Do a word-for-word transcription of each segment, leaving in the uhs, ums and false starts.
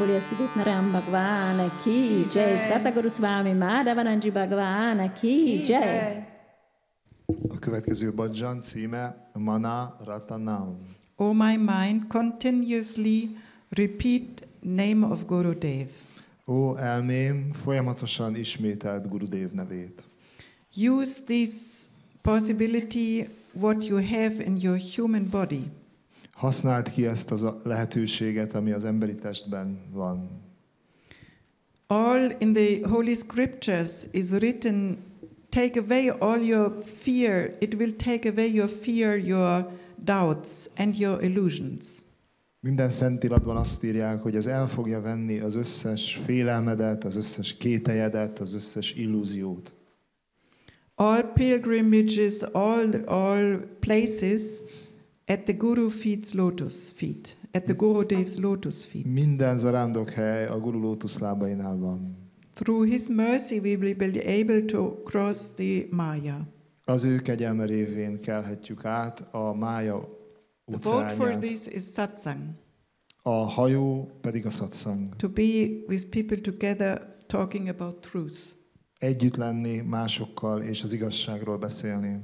बोलिए सुदीप नारायण भगवान की जय, सतगुरु स्वामी माधवानंद जी भगवान की जय. A következő bhajan címe Mana Ratanam. O my mind, continuously repeat name of Gurudev. Ó elmém, folyamatosan ismételd Gurudev nevét. Use this possibility what you have in your human body. Használd ki ezt a lehetőséget, ami az emberi testben van. All in the Holy Scriptures is written, take away all your fear. It will take away your fear, your doubts and your illusions. Minden Szentiratban azt írják, hogy ez el fogja venni az összes félelmedet, az összes kételjedet, az összes illúziót. All pilgrimages, all, all places at the Guru feet's lotus feet, at the Gurudev's lotus feet. Minden zarándokhely a Guru lótuszlábainál van. Through his mercy we will be able to cross the Maya. Az ő kegyelme révén kelhetjük át a mája The boat for óceánját. this is satsang. A hajó pedig a satsang. To be with people together talking about truth. Együtt lenni másokkal és az igazságról beszélni.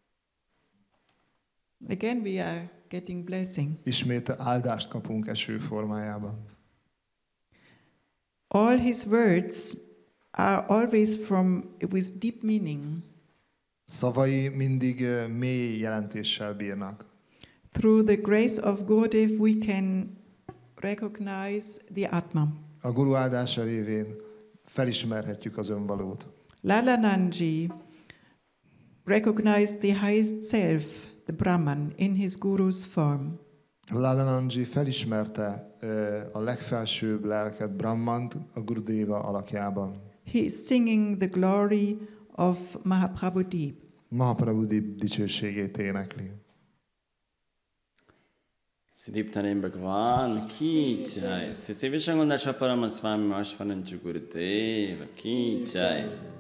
Again we are getting blessing. Ismét áldást kapunk eső formájában. All his words are always from with deep meaning. Szavai mindig eh, mély jelentéssel bírnak. Through the grace of Gurudev we can recognize the Atma. A Guru áldása révén felismerhetjük az önvalót. Lalanandji recognized the highest self, the Brahman, in his Guru's form. Lalanandji felismerte uh, a legfelsőbb lelket, Brahmant, a Gurudeva alakjában. He is singing the glory of Mahaprabhudeep. Mahaprabhudeep dicsőségét énekli. Siddhiptane Bhagavan ki jai. Sri Vishangunda Chaparama Swami Ashvananju Gurudev ki jai.